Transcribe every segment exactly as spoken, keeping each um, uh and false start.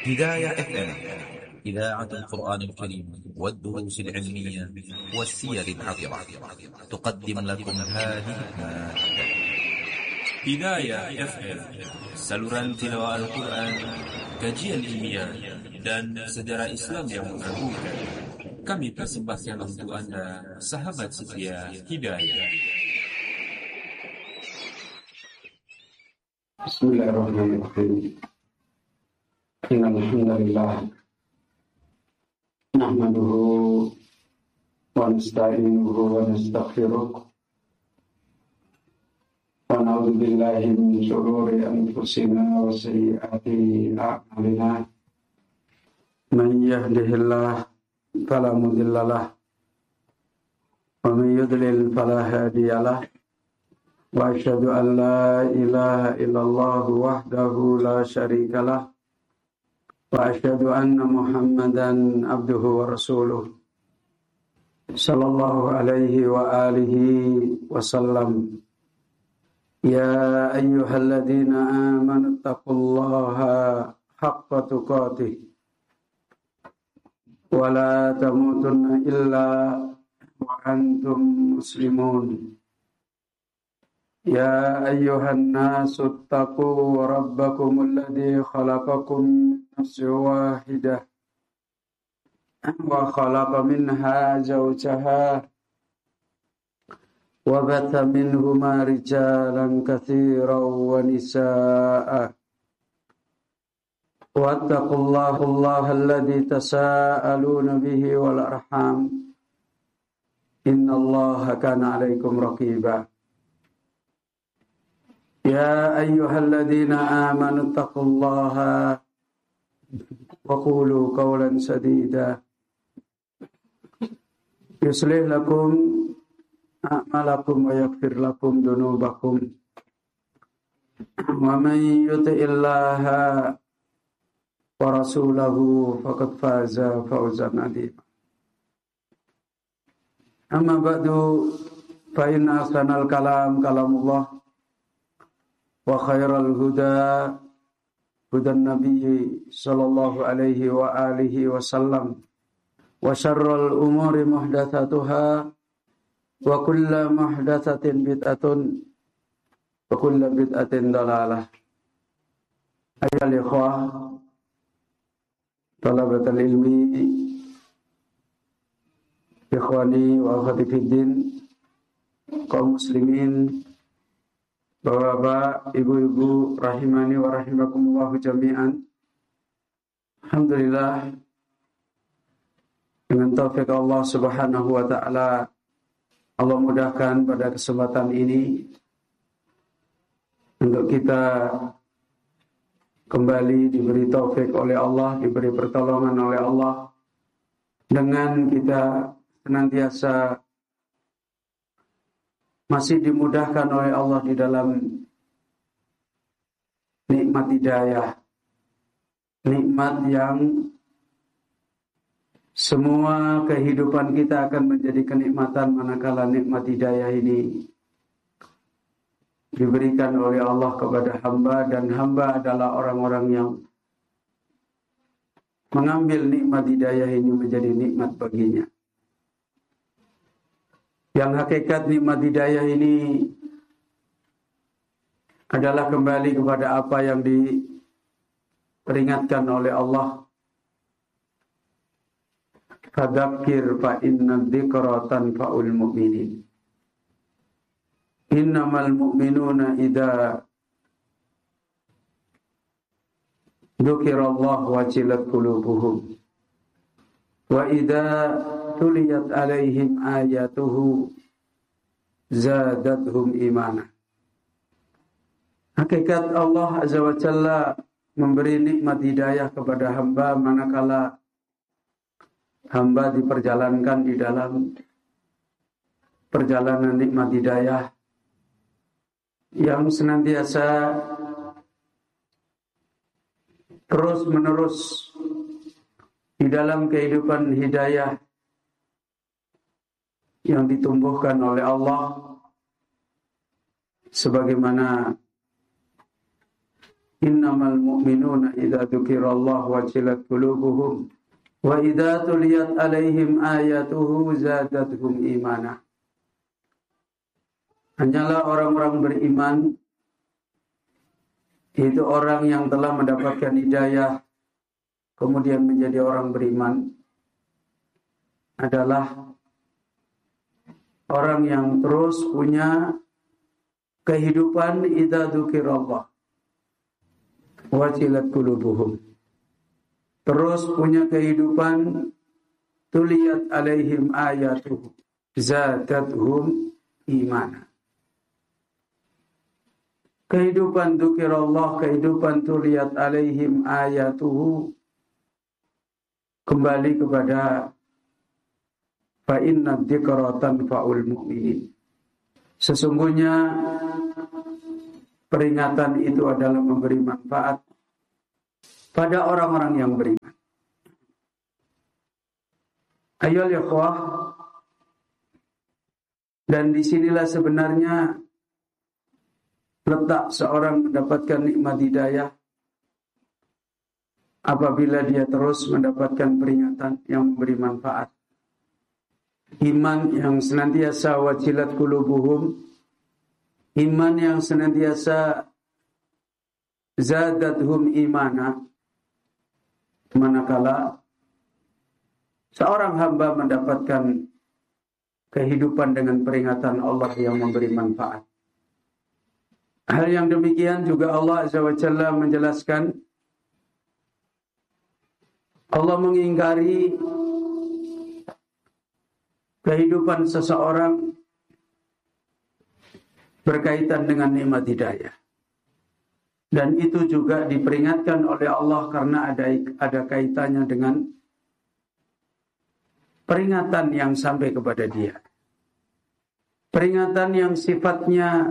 هداية اف ام، إذاعة القرآن الكريم والدروس العلمية والسير العطرة، تقدم لكم هذه المادة. Hidayah F M, saluran tilawah Al-Quran, kajian ilmiah, dan sejarah Islam yang mengagumkan. Kami persembahkan untuk Anda, sahabat setia Hidayah. Bismillahirrahmanirrahim. Innal hamdalillah nahmaduhu wa nasta'inuhu wa nastaghfiruh wa na'udzu billahi min shururi anfusina wa sayyiati a'malina. Man yahdihillahu fala mudilla lahu wa man yudlil fala hadiya lahu. Wa asyhadu an la ilaha illallah wahdahu la syarika lah. Wa asyhadu anna Muhammadan abduhu wa rasuluh. Sallallahu alaihi wa alihi wa sallam. Ya ayyuhalladzina amanu taqullaha haqqa tuqatih. Wa la tamutunna illa wa antum muslimun. Ya ayyuhan nasu attaqu rabbakum alladhi khalaqakum min nafsin wahidah wa khalaqa minha zawjaha wa batha minhuma rijalan katsiran wa nisaa'a wattaqullaha alladhi tasaaluna bihi wal arham innallaha kana 'alaikum raqiba. Ya ayyuhalladzina amanu taqullaha wa qulu qawlan sadida yuslih lakum a'malakum wa yaghfir lakum dhunubakum wa man yuti'illaha wa rasulahu faqad faza fawzan 'azima. Amma ba'du, fa inna ahsanal kalam kalamullah wa khairal huda hudan nabiyyi sallallahu alaihi wa alihi wa sallam wa syarrul umuri muhdatsatuha wa kullu muhdatsatin bid'atun wa kullu bid'atin dalalah. Ayyuhal ikhwah talabatul ilmi, ikhwani wa akhwati fiddin, kaum muslimin, Bapak-bapak, ibu-ibu, rahimani wa rahimakumullahu jami'an. Alhamdulillah, dengan taufik Allah subhanahu wa ta'ala, Allah mudahkan pada kesempatan ini untuk kita kembali diberi taufik oleh Allah, diberi pertolongan oleh Allah, dengan kita senantiasa masih dimudahkan oleh Allah di dalam nikmat hidayah, nikmat yang semua kehidupan kita akan menjadi kenikmatan manakala nikmat hidayah ini diberikan oleh Allah kepada hamba, dan hamba adalah orang-orang yang mengambil nikmat hidayah ini menjadi nikmat baginya. Yang hakikat nikmat hidayah ini adalah kembali kepada apa yang diperingatkan oleh Allah. Fadzakir fa inna dzikra tanfa'ul mu'minin. Innamal mu'minuna idza dzukirallahu wajilat qulubuhum wa idza tuliyat alaihim ayatuhu zadatuhum imana. Hakikat Allah Azza wa Jalla memberi nikmat hidayah kepada hamba manakala hamba diperjalankan di dalam perjalanan nikmat hidayah yang senantiasa terus menerus di dalam kehidupan hidayah yang ditumbuhkan oleh Allah sebagaimana Innamal mu'minuna idza dzukirallahu wajilat qulubuhum wa idza tuliyat alaihim ayatuhu zadatuhum imana. Hanyalah orang-orang beriman, itu orang yang telah mendapatkan hidayah kemudian menjadi orang beriman, adalah orang yang terus punya kehidupan idza dzukirallah wajilat qulubuhum. Terus punya kehidupan tuliyat alaihim ayatuhu zadatuhum imana. Kehidupan dzukirallah, kehidupan tuliyat alaihim ayatuhu kembali kepada fa inna dzikra tanfa'ul mu'minin. Sesungguhnya peringatan itu adalah memberi manfaat pada orang-orang yang beriman. Ayo ikhwah, dan disinilah sebenarnya letak seorang mendapatkan nikmat hidayah apabila dia terus mendapatkan peringatan yang memberi manfaat. Iman yang senantiasa wajilat qulubuhum, iman yang senantiasa zadatuhum imana, manakala seorang hamba mendapatkan kehidupan dengan peringatan Allah yang memberi manfaat. Hal yang demikian juga Allah Azza wa Jalla menjelaskan, Allah mengingkari kehidupan seseorang berkaitan dengan nikmat hidayah. Dan itu juga diperingatkan oleh Allah karena ada ada kaitannya dengan peringatan yang sampai kepada dia. Peringatan yang sifatnya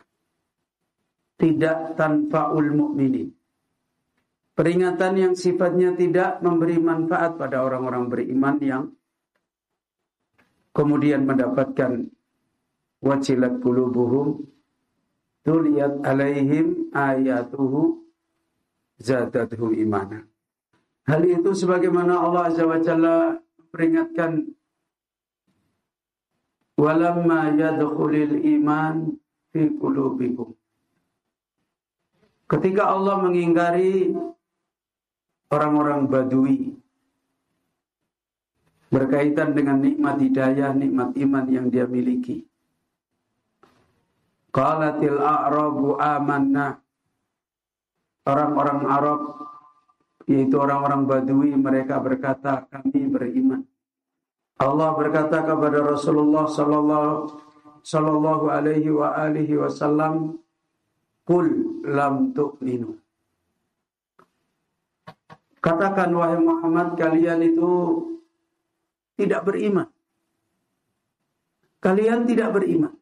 tidak tanfa'ul mu'minin. Peringatan yang sifatnya tidak memberi manfaat pada orang-orang beriman yang kemudian mendapatkan wajilat qulubuhum tuliyat alaihim ayatuhu zadatuhum imana. Hal itu sebagaimana Allah Azza wa Jalla peringatkan, walamma yadkhulul iman fi qulubikum. Ketika Allah mengingkari orang-orang Badui berkaitan dengan nikmat hidayah, nikmat iman yang dia miliki. Qalatil a'rabu amanna. Orang-orang Arab, yaitu orang-orang Badui, mereka berkata, kami beriman. Allah berkata kepada Rasulullah sallallahu sallallahu alaihi wa alihi wasallam, qul lam tu'minu. Katakan wahai Muhammad, kalian itu tidak beriman. Kalian tidak beriman.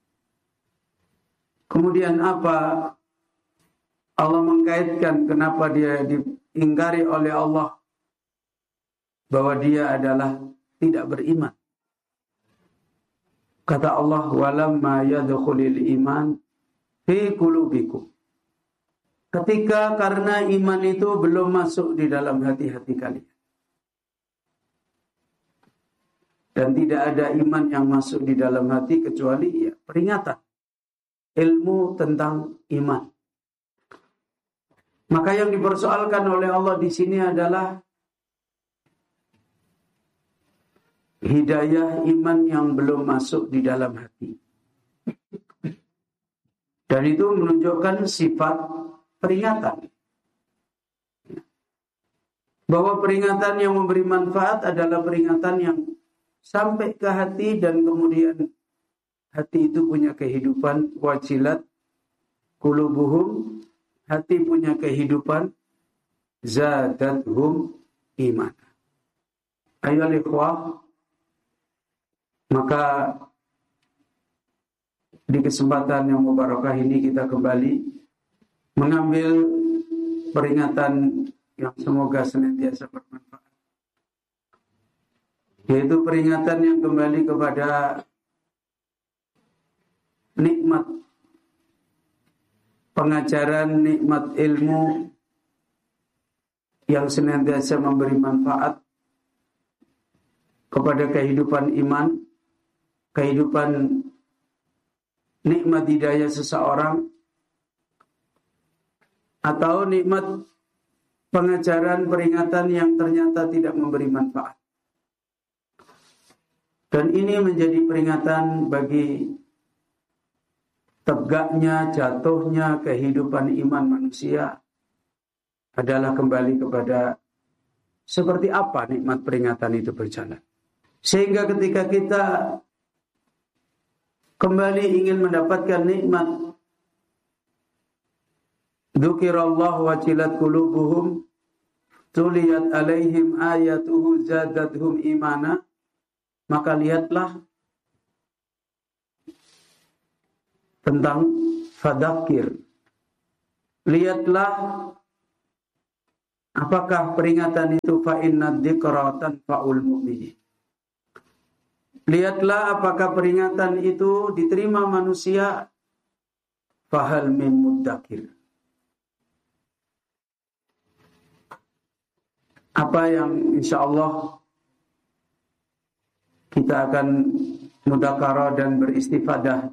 Kemudian apa? Allah mengkaitkan kenapa dia diingkari oleh Allah bahwa dia adalah tidak beriman. Kata Allah, walamma yadkhulul iman fi qulubikum. Ketika karena iman itu belum masuk di dalam hati-hati kalian. Dan tidak ada iman yang masuk di dalam hati kecuali ya, peringatan. Ilmu tentang iman. Maka yang dipersoalkan oleh Allah di sini adalah hidayah iman yang belum masuk di dalam hati. Dan itu menunjukkan sifat peringatan. Bahwa peringatan yang memberi manfaat adalah peringatan yang sampai ke hati dan kemudian hati itu punya kehidupan wajilat qulubuhum, hati punya kehidupan zadatuhum iman. Ayo ikhwah, maka di kesempatan yang mubarakah ini kita kembali mengambil peringatan yang semoga senantiasa bermanfaat. Yaitu peringatan yang kembali kepada nikmat pengajaran nikmat ilmu yang senantiasa memberi manfaat kepada kehidupan iman, kehidupan nikmat hidayah seseorang, atau nikmat pengajaran peringatan yang ternyata tidak memberi manfaat. Dan ini menjadi peringatan bagi tegaknya, jatuhnya kehidupan iman manusia adalah kembali kepada seperti apa nikmat peringatan itu berjalan. Sehingga ketika kita kembali ingin mendapatkan nikmat dzukirallahu wajilat qulubuhum tuliyat alaihim ayatuhu zadatuhum imana, maka lihatlah tentang fadzakir. Lihatlah apakah peringatan itu fa inna dzikra tanfa'ul mu'minin. Lihatlah apakah peringatan itu diterima manusia, fahal min mudzakir. Apa yang insyaallah kita akan mudzakarah dan beristifadah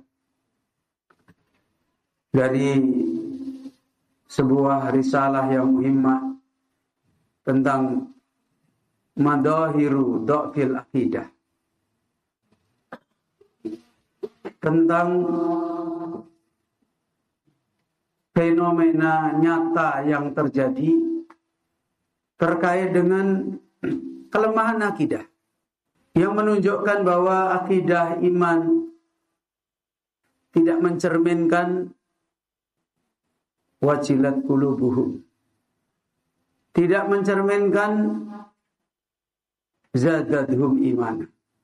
dari sebuah risalah yang muhimmah tentang madahiru dhafil aqidah, tentang fenomena nyata yang terjadi terkait dengan kelemahan akidah, yang menunjukkan bahwa akidah iman tidak mencerminkan wajilat qulubuhum, tidak mencerminkan zadatuhum iman.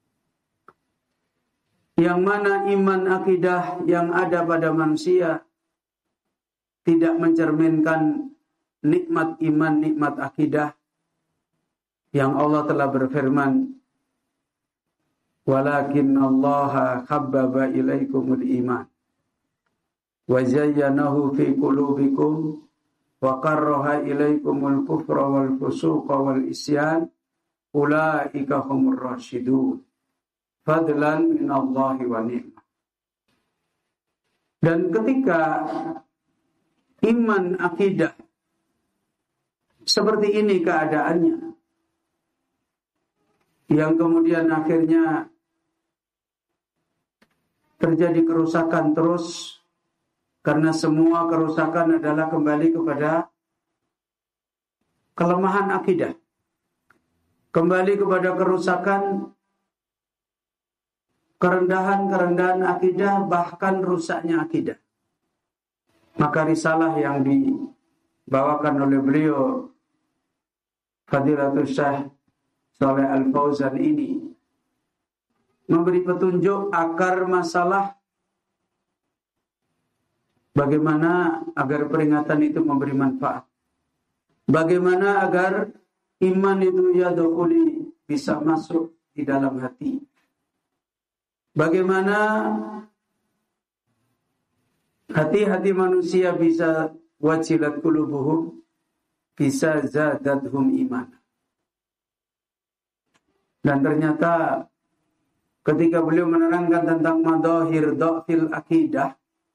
Yang mana iman akidah yang ada pada manusia tidak mencerminkan nikmat iman, nikmat akidah yang Allah telah berfirman, walakinnallaha khabbaba ilaikumul iman wa zayyanahu fi qulubikum wa karraha ilaikumul kufra wal fusuqa wal isyan ulaika humur rasyidun fadlan minallahi wa ni'mah. Dan ketika iman akidah seperti ini keadaannya, yang kemudian akhirnya terjadi kerusakan terus, karena semua kerusakan adalah kembali kepada kelemahan akidah, kembali kepada kerusakan, kerendahan-kerendahan akidah, bahkan rusaknya akidah. Maka risalah yang dibawakan oleh beliau Fadilatul Syekh Shalih Al-Fauzan ini memberi petunjuk akar masalah bagaimana agar peringatan itu memberi manfaat, bagaimana agar iman itu yadkhuli bisa masuk di dalam hati, bagaimana hati-hati manusia bisa wajilat qulubuhum, bisa zadathum iman. Dan ternyata ketika beliau menerangkan tentang madahir dhafil akidah,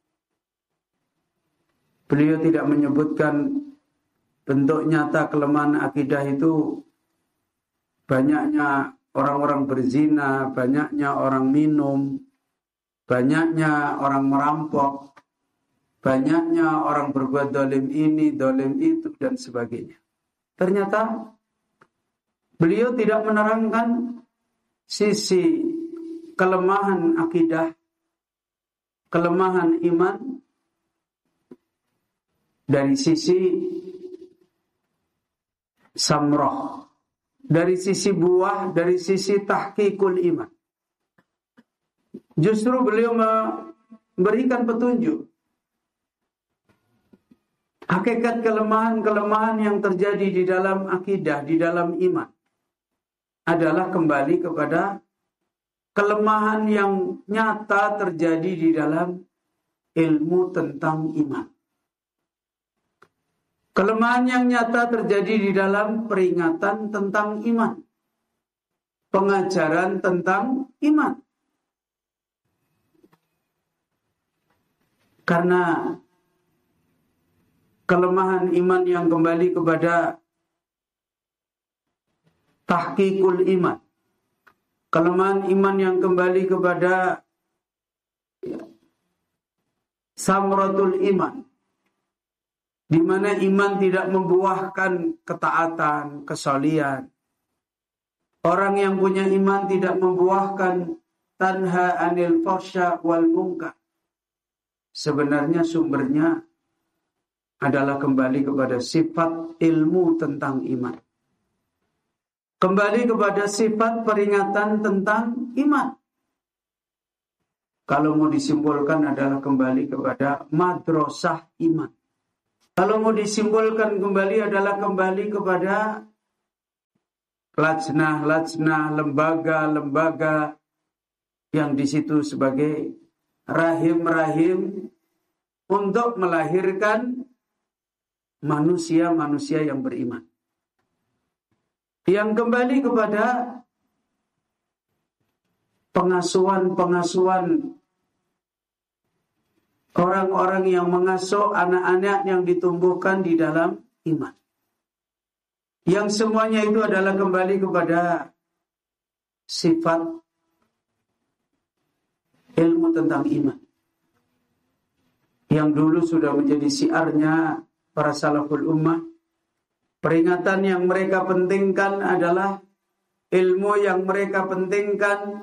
beliau tidak menyebutkan bentuk nyata kelemahan akidah itu banyaknya orang-orang berzina, banyaknya orang minum, banyaknya orang merampok, banyaknya orang berbuat dolim ini, dolim itu, dan sebagainya. Ternyata beliau tidak menerangkan sisi kelemahan akidah, kelemahan iman dari sisi samroh, dari sisi buah, dari sisi tahqiqul iman. Justru beliau memberikan petunjuk hakikat kelemahan-kelemahan yang terjadi di dalam akidah, di dalam iman adalah kembali kepada kelemahan yang nyata terjadi di dalam ilmu tentang iman. Kelemahan yang nyata terjadi di dalam peringatan tentang iman, pengajaran tentang iman. Karena kelemahan iman yang kembali kepada tahqiqul iman, kelemahan iman yang kembali kepada ya, samratul iman, di mana iman tidak membuahkan ketaatan, kesalihan. Orang yang punya iman tidak membuahkan tanha anil fahsya wal munkar. Sebenarnya sumbernya adalah kembali kepada sifat ilmu tentang iman. Kembali kepada sifat peringatan tentang iman. Kalau mau disimpulkan adalah kembali kepada madrasah iman. Kalau mau disimpulkan kembali adalah kembali kepada lajnah-lajnah, lembaga-lembaga yang di situ sebagai rahim-rahim untuk melahirkan manusia-manusia yang beriman. Yang kembali kepada pengasuhan-pengasuhan orang-orang yang mengasuh anak-anak yang ditumbuhkan di dalam iman. Yang semuanya itu adalah kembali kepada sifat ilmu tentang iman. Yang dulu sudah menjadi syiarnya para salaful ummah. Peringatan yang mereka pentingkan adalah ilmu yang mereka pentingkan.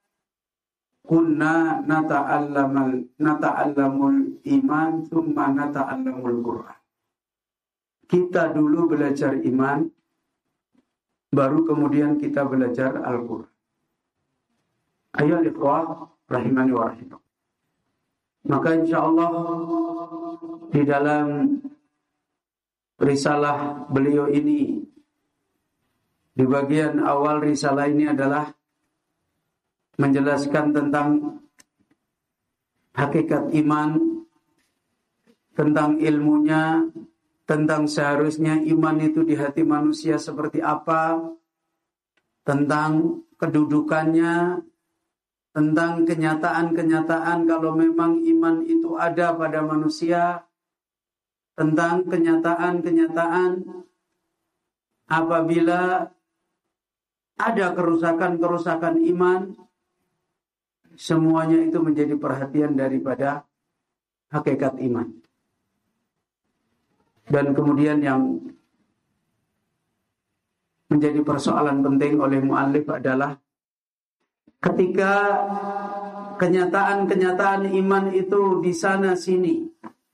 Kunna nata'allamal nata'allamul iman thumma nata'allamul Qur'an. Kita dulu belajar iman, baru kemudian kita belajar Al-Qur'an. Ayo ikhwah rahimani wa rahimakum. Maka insyaallah di dalam risalah beliau ini, di bagian awal risalah ini adalah menjelaskan tentang hakikat iman, tentang ilmunya, tentang seharusnya iman itu di hati manusia seperti apa, tentang kedudukannya, tentang kenyataan-kenyataan kalau memang iman itu ada pada manusia, tentang kenyataan-kenyataan apabila ada kerusakan-kerusakan iman. Semuanya itu menjadi perhatian daripada hakikat iman. Dan kemudian yang menjadi persoalan penting oleh mu'allif adalah ketika kenyataan-kenyataan iman itu di sana sini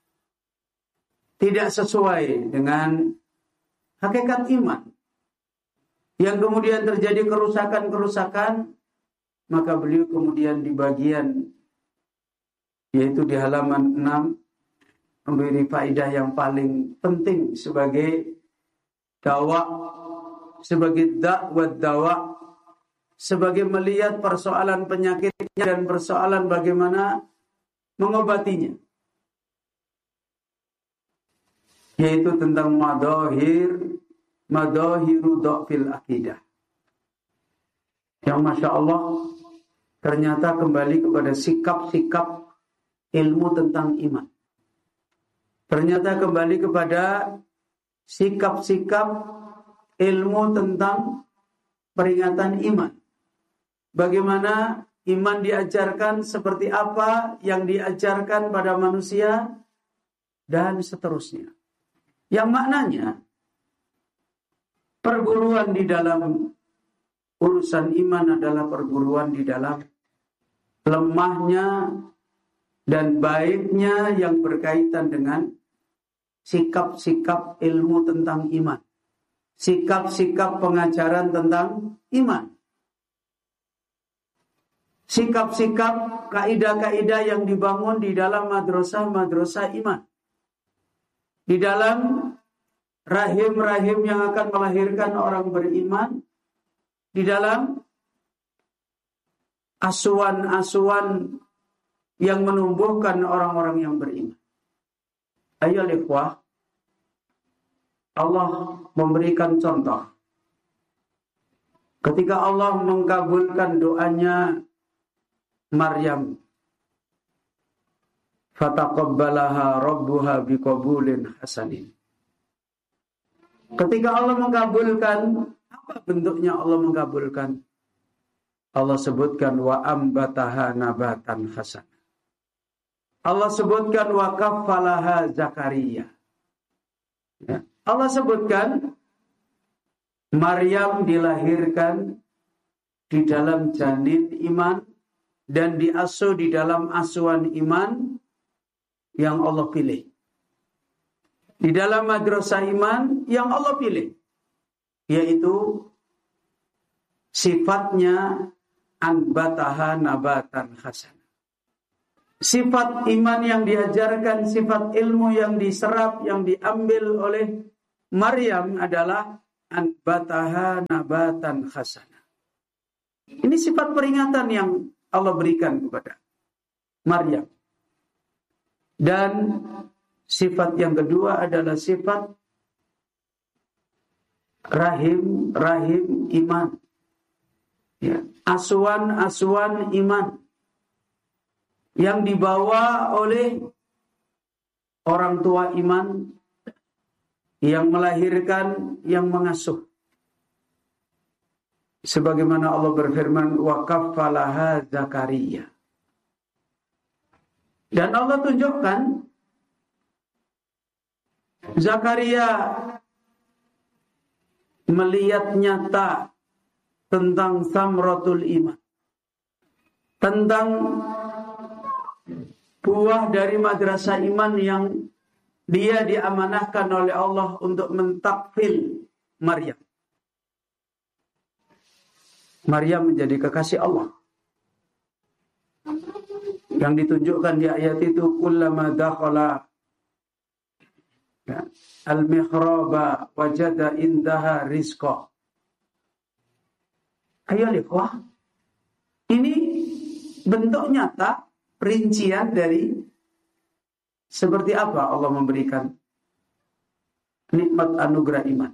tidak sesuai dengan hakikat iman, yang kemudian terjadi kerusakan-kerusakan, maka beliau kemudian di bagian, yaitu di halaman enam, memberi faedah yang paling penting sebagai dawa, sebagai dakwah dawa, sebagai melihat persoalan penyakitnya dan persoalan bagaimana mengobatinya, yaitu tentang madahir madahiru dhafil akidah. Yang Masya Allah ternyata kembali kepada sikap-sikap ilmu tentang iman. Ternyata kembali kepada sikap-sikap ilmu tentang peringatan iman. Bagaimana iman diajarkan, seperti apa yang diajarkan pada manusia, dan seterusnya. Yang maknanya perguruan di dalam urusan iman adalah perguruan di dalam lemahnya dan baiknya yang berkaitan dengan sikap-sikap ilmu tentang iman, sikap-sikap pengajaran tentang iman, sikap-sikap kaidah-kaidah yang dibangun di dalam madrasah-madrasah iman, di dalam rahim-rahim yang akan melahirkan orang beriman, di dalam asuhan-asuhan yang menumbuhkan orang-orang yang beriman. Ayo ikhwah, Allah memberikan contoh. Ketika Allah mengabulkan doanya Maryam, fataqabbalaha rabbuha biqabulin hasanin. Ketika Allah mengabulkan, apa bentuknya Allah mengabulkan? Allah sebutkan wa ambataha nabatan hasan. Allah sebutkan wa kaffalaha Zakaria. Ya. Allah sebutkan Maryam dilahirkan di dalam janin iman dan diasuh di dalam asuhan iman yang Allah pilih. Di dalam madrasah iman yang Allah pilih, yaitu sifatnya anbataha nabatan hasan. Sifat iman yang diajarkan, sifat ilmu yang diserap, yang diambil oleh Maryam adalah anbataha nabatan hasanah. Ini sifat peringatan yang Allah berikan kepada Maryam. Dan sifat yang kedua adalah sifat rahim, rahim iman. Ya, asuhan-asuhan iman yang dibawa oleh orang tua iman yang melahirkan, yang mengasuh. Sebagaimana Allah berfirman, wa kaffalaha Zakaria. Dan Allah tunjukkan Zakaria melihat nyata tentang samratul iman, tentang buah dari madrasah iman yang dia diamanahkan oleh Allah untuk mentakfil Maryam. Maryam menjadi kekasih Allah. Yang ditunjukkan di ayat itu, kullama dakhala ya, al-mihraba wajada indaha rizqa. Ayo ikhwah, ini bentuk nyata rincian dari seperti apa Allah memberikan nikmat anugerah iman.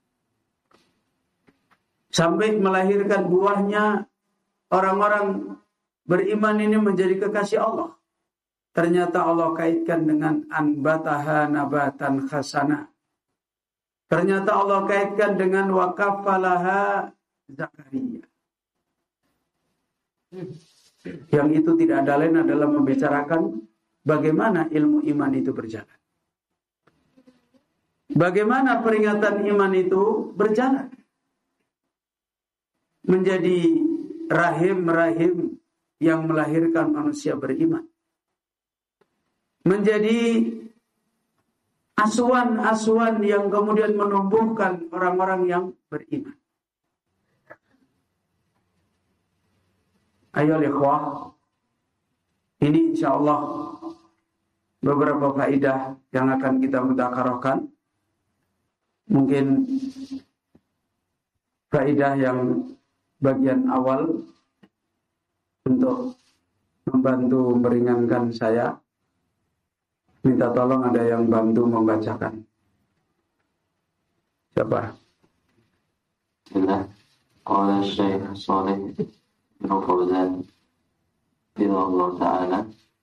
Sampai melahirkan buahnya, orang-orang beriman ini menjadi kekasih Allah. Ternyata Allah kaitkan dengan anbataha nabatan hasanah. Ternyata Allah kaitkan dengan wakafalaha Zakaria. Yang itu tidak ada lain adalah membicarakan bagaimana ilmu iman itu berjalan. Bagaimana peringatan iman itu berjalan. Menjadi rahim-rahim yang melahirkan manusia beriman. Menjadi asuhan-asuhan yang kemudian menumbuhkan orang-orang yang beriman. Ayo ikhwah, ini insyaallah beberapa faedah yang akan kita mudzakarahkan. Mungkin faedah yang bagian awal untuk membantu meringankan saya. Minta tolong ada yang bantu membacakan. Siapa? Bismillah. Qala Syekh Shalih bin Fauzan Allah Ta'ala.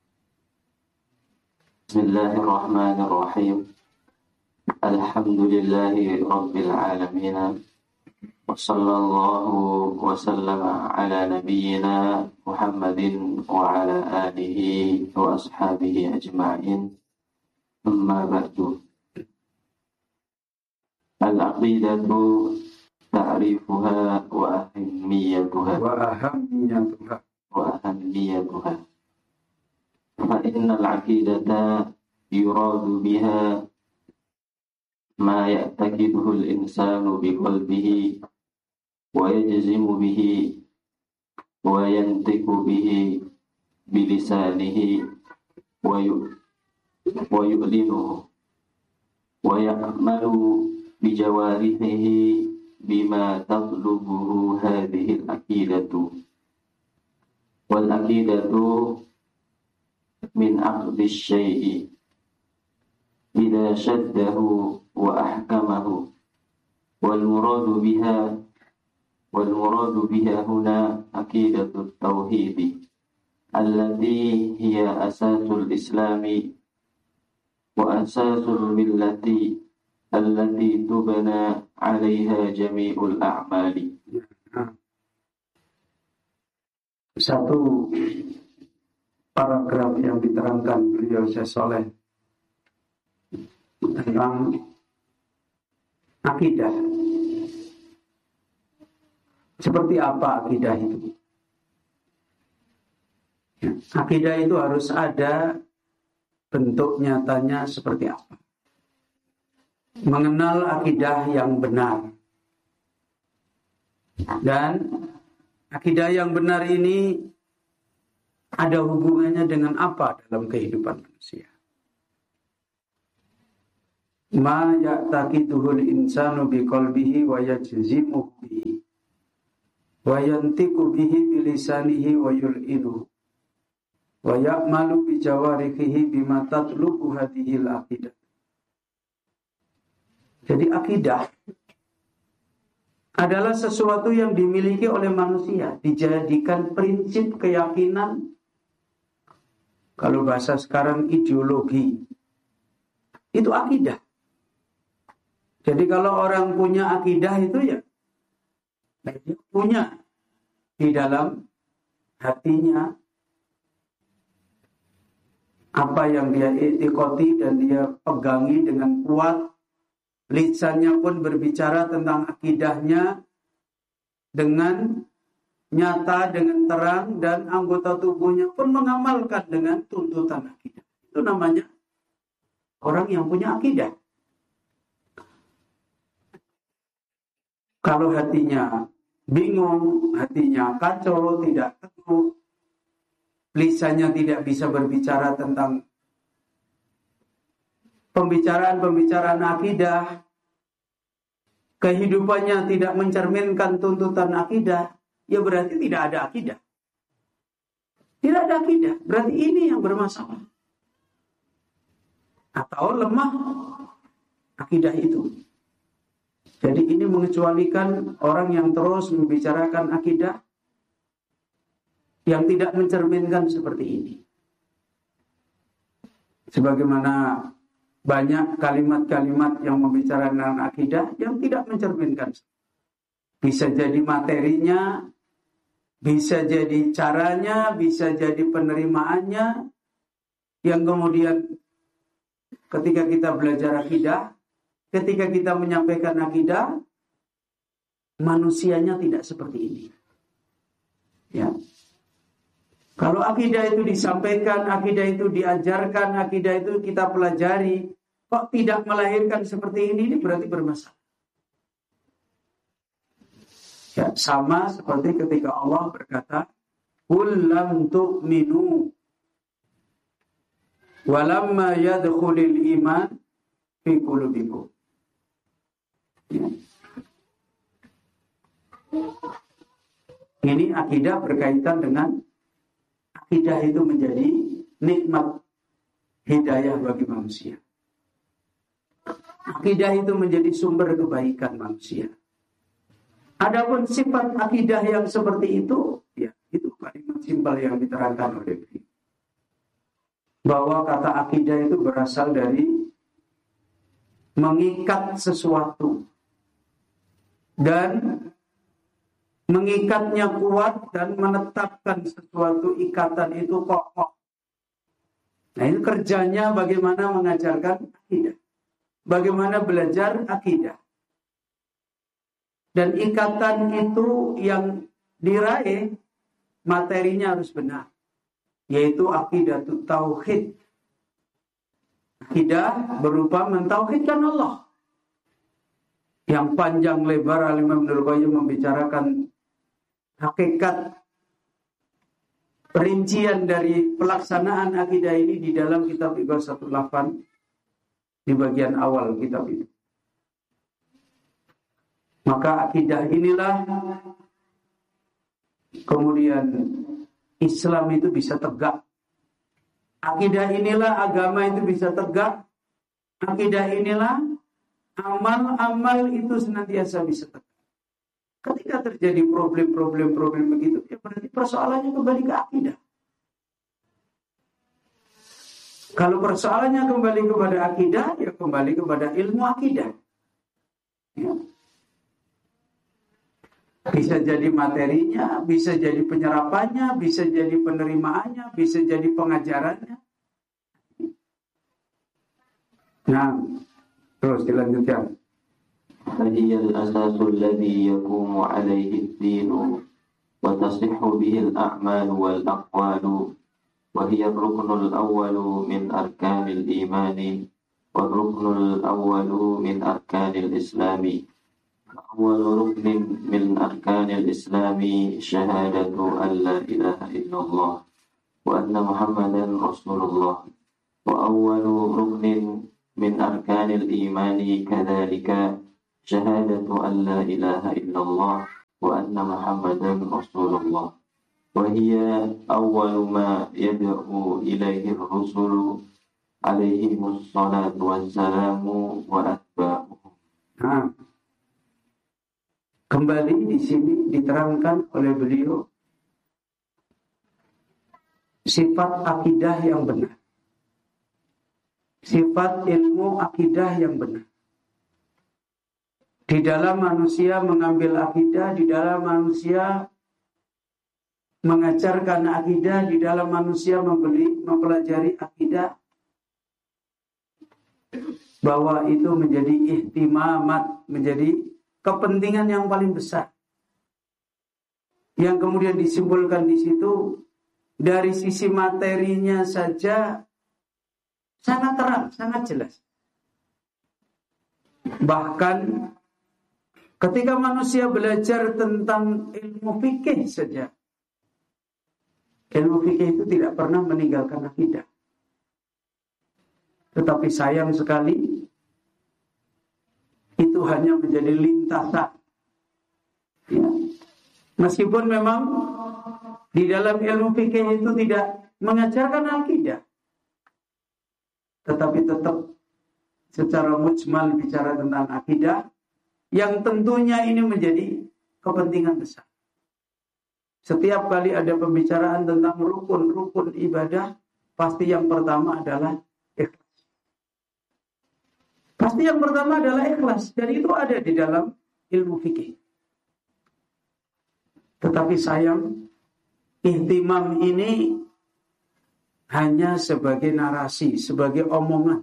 Bismillahirrahmanirrahim. Alhamdulillahi Rabbil Alamin. Wa sallallahu wa sallama ala nabiyyina Muhammadin wa ala alihi wa ashabihi ajma'in. Amma ba'du. Al-aqidatu ta'rifuha wa ahammiyatuha Wa ahammiyatuha wa ahammiyatuha. Fa innal aqidata yuradu biha ma ya'taqiduhu al-insanu biqalbihi wa yajzimu bihi wa yantiqu bihi bilisanihi wa yu wa yu'linuhu wa ya'malu bijawarihi bima tatlubuhu hadhihi al-aqidatu wal aqidatu min aqdi syai'i idza shaddahu وأحكمه والمراد بها والمراد بها هنا عقيدة التوحيد التي هي أساس الإسلام وأساس الملة التي تبنى عليها جميع الأعمال. Satu paragraf yang diterangkan beliau Syekh Saleh tentang akidah. Seperti apa akidah itu? Ya, akidah itu harus ada bentuk nyatanya seperti apa? Mengenal akidah yang benar. Dan akidah yang benar ini ada hubungannya dengan apa dalam kehidupan manusia? Ma ya'taqiduhul insanu biqalbihi wa yajzimu bihi wa yantiqu bihi bilisanihi wa yul'inu wa ya'malu bijawarihi bima tatlubu hadhil aqidah. Jadi akidah adalah sesuatu yang dimiliki oleh manusia, dijadikan prinsip keyakinan. Kalau bahasa sekarang ideologi, itu akidah. Jadi kalau orang punya akidah itu ya, dia punya di dalam hatinya apa yang dia iktikoti dan dia pegangi dengan kuat. Lisannya pun berbicara tentang akidahnya dengan nyata, dengan terang, dan anggota tubuhnya pun mengamalkan dengan tuntutan akidah. Itu namanya orang yang punya akidah. Kalau hatinya bingung, hatinya kacau, tidak teguh, lisannya tidak bisa berbicara tentang pembicaraan-pembicaraan akidah, kehidupannya tidak mencerminkan tuntutan akidah, ya berarti tidak ada akidah. Tidak ada akidah, berarti ini yang bermasalah. Atau lemah akidah itu. Jadi ini mengecualikan orang yang terus membicarakan akidah yang tidak mencerminkan seperti ini. Sebagaimana banyak kalimat-kalimat yang membicarakan akidah yang tidak mencerminkan. Bisa jadi materinya, bisa jadi caranya, bisa jadi penerimaannya, yang kemudian ketika kita belajar akidah, ketika kita menyampaikan akidah, manusianya tidak seperti ini. Ya. Kalau akidah itu disampaikan, akidah itu diajarkan, akidah itu kita pelajari, kok tidak melahirkan seperti ini, ini berarti bermasalah. Ya, sama seperti ketika Allah berkata, "Qul lam tu'minu walamma yadkhulul iman fi qulubikum." Ya. Ini akidah berkaitan dengan akidah itu menjadi nikmat hidayah bagi manusia. Akidah itu menjadi sumber kebaikan manusia. Adapun sifat akidah yang seperti itu, ya itu kalimat simpel yang diterangkan oleh beliau. Bahwa kata akidah itu berasal dari mengikat sesuatu dan mengikatnya kuat dan menetapkan sesuatu ikatan itu kokoh. Nah ini kerjanya bagaimana mengajarkan akidah. Bagaimana belajar akidah. Dan ikatan itu yang diraih, materinya harus benar. Yaitu akidah tauhid. Akidah berupa mentauhidkan Allah. Yang panjang lebar Al-Imam Ibnul Qayyim membicarakan hakikat perincian dari pelaksanaan akidah ini di dalam kitab Ighasatul Lahfan di bagian awal kitab itu. Maka akidah inilah kemudian Islam itu bisa tegak. Akidah inilah agama itu bisa tegak. Akidah inilah amal-amal itu senantiasa bisa tegak. Ketika terjadi problem-problem-problem begitu, ya berarti persoalannya kembali ke akidah. Kalau persoalannya kembali kepada akidah, ya kembali kepada ilmu akidah. Ya. Bisa jadi materinya, bisa jadi penyerapannya, bisa jadi penerimaannya, bisa jadi pengajarannya. Nah, terus dilanjutkan. فهي الأساس الذي يقوم عليه الدين وتصح به الأعمال والأقوال وهي الركن الأول من أركان الإيمان والركن الأول من أركان الإسلام. أول ركن من أركان الإسلام شهادة أن لا إله إلا الله وأن محمدا رسول الله. وأول ركن من أركان الإيمان كذلك شهادة أن لا إله إلا الله وأن محمدا رسول الله. وهي أول ما يدعو إليه الرسل عليهم الصلاة والسلام وأتباعهم. Nah, kembali di sini diterangkan oleh beliau sifat akidah yang benar, sifat ilmu akidah yang benar. Di dalam manusia mengambil akidah, di dalam manusia mengajarkan akidah, di dalam manusia membeli, mempelajari akidah, bahwa itu menjadi ihtimamat, menjadi kepentingan yang paling besar. Yang kemudian disimpulkan di situ, dari sisi materinya saja sangat terang, sangat jelas. Bahkan ketika manusia belajar tentang ilmu fikih saja, ilmu fikih itu tidak pernah meninggalkan akidah. Tetapi sayang sekali, itu hanya menjadi lintasan. Ya. Meskipun memang di dalam ilmu fikih itu tidak mengajarkan akidah, tetapi tetap secara mujmal bicara tentang akidah, yang tentunya ini menjadi kepentingan besar. Setiap kali ada pembicaraan tentang rukun-rukun ibadah, pasti yang pertama adalah ikhlas. Pasti yang pertama adalah ikhlas. Dan itu ada di dalam ilmu fikih. Tetapi sayang, ihtimam ini hanya sebagai narasi, sebagai omongan.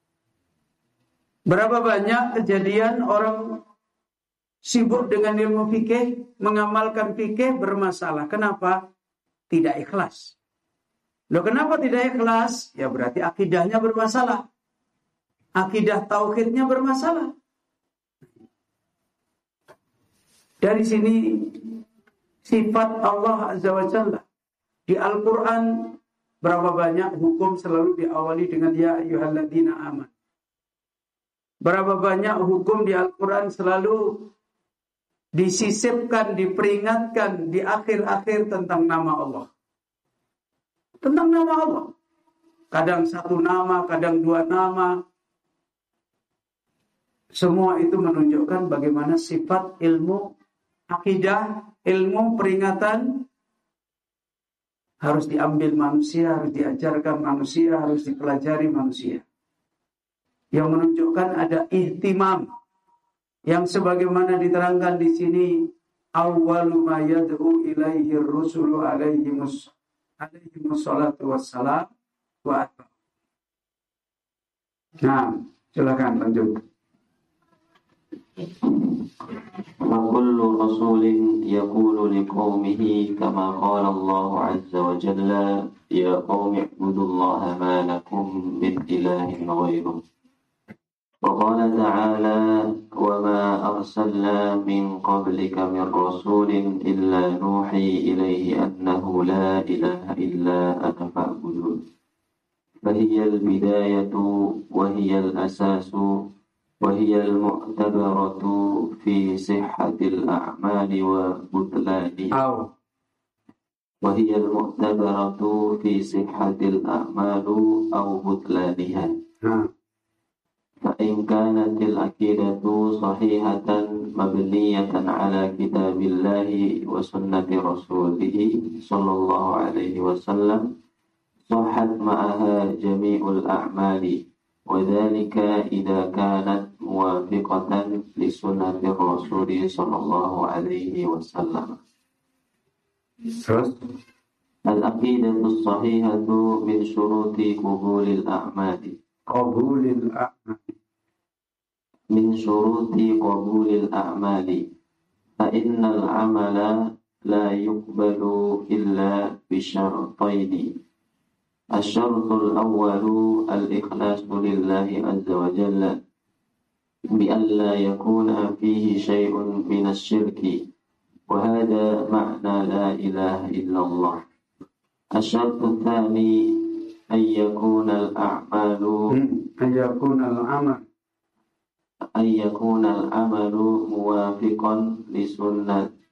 Berapa banyak kejadian orang sibuk dengan ilmu fikih, mengamalkan fikih bermasalah. Kenapa? Tidak ikhlas. Loh, kenapa tidak ikhlas? Ya berarti akidahnya bermasalah. Akidah tauhidnya bermasalah. Dari sini sifat Allah Azza wa Jalla. Di Al-Quran berapa banyak hukum selalu diawali dengan ya ayyuhalladzina aman. Berapa banyak hukum di Al-Quran selalu disisipkan, diperingatkan di akhir-akhir tentang nama Allah. Tentang nama Allah. Kadang satu nama, kadang dua nama. Semua itu menunjukkan bagaimana sifat ilmu akidah, ilmu peringatan harus diambil manusia, harus diajarkan manusia, harus dipelajari manusia. Yang menunjukkan ada ihtimam. Yang sebagaimana diterangkan di sini, awwalu ma yad'u ilaihi ar-rusulu alaihimus alaihimus salatu wassalam wa atba. Nah, silakan lanjut. وكل رسول يقول لقومه كما قال الله عز وجل يا قوم اعبدوا الله ما لكم من إله غيره. وقال تعالى وما أرسلنا من قبلك من رسول إلا نوحي إليه أنه لا إله إلا أنا فاعبدون. فهي البداية وهي الأساس وهي المعتبرة في صحة الأعمال وبطلانها. وهي المعتبرة في صحة الأعمال أو بطلانها. فإن كانت العقيدة صحيحة مبنية على كتاب الله وسنة رسوله صلى الله عليه وسلم صحت معها جميع الأعمال وذلك إذا كانت موافقة لسنة الرسول صلى الله عليه وسلم. العقيدة الصحيحة من شروط قبول الأعمال قبول الأعمال من شروط قبول الأعمال فإن العمل لا يقبل إلا بشرطين. الشرط الأول الإخلاص لله عز وجل بأن لا يكون فيه شيء من الشرك وهذا معنى لا إله إلا الله. الشرط الثاني أن يكون الأعمال أن يكون العمل أن يكون العمل موافقا لسنة